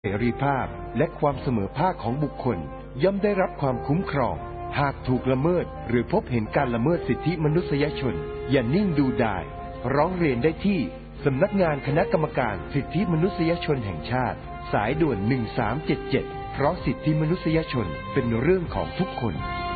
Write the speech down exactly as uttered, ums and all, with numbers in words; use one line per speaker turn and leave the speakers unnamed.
เสรีภาพและความเสมอภาคของบุคคลย่อมได้รับความคุ้มครองหากถูกละเมิดหรือพบเห็นการละเมิดสิทธิมนุษยชนอย่านิ่งดูดายร้องเรียนได้ที่สำนักงานคณะกรรมการสิทธิมนุษยชนแห่งชาติสายด่วนหนึ่งสามเจ็ดเจ็ดเพราะสิทธิมนุษยชนเป็นเรื่องของทุกคน